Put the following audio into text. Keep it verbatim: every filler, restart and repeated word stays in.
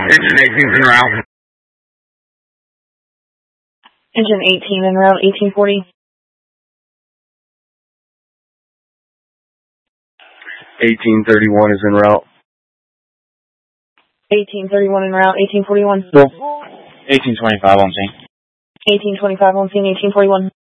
Engine eighteen's en route. Engine eighteen en route, eighteen forty. eighteen thirty-one is en route. eighteen thirty-one en route, eighteen forty-one. eighteen twenty-five on scene. eighteen twenty-five on scene, eighteen forty-one.